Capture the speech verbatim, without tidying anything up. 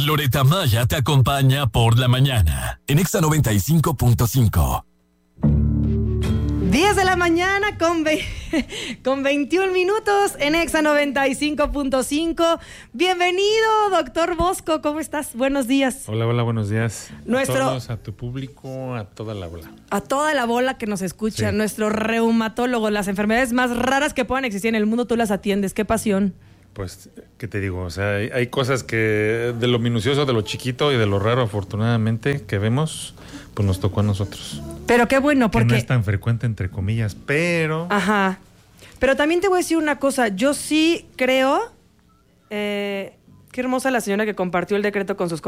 Loretta Maya te acompaña por la mañana en Exa noventa y cinco punto cinco. diez de la mañana con, ve- con veintiún minutos en Exa noventa y cinco punto cinco. Bienvenido, doctor Bosco, ¿cómo estás? Buenos días. Hola, hola, buenos días. Nuestro, a todos, a tu público, a toda la bola. A toda la bola que nos escucha, Sí. Nuestro reumatólogo, las enfermedades más raras que puedan existir en el mundo, tú las atiendes. ¡Qué pasión! Pues, ¿qué te digo? O sea, hay, hay cosas que de lo minucioso, de lo chiquito y de lo raro, afortunadamente, que vemos, pues nos tocó a nosotros. Pero qué bueno, porque... Que no es tan frecuente, entre comillas, pero... Ajá. Pero también te voy a decir una cosa. Yo sí creo... Eh, qué hermosa la señora que compartió el decreto con sus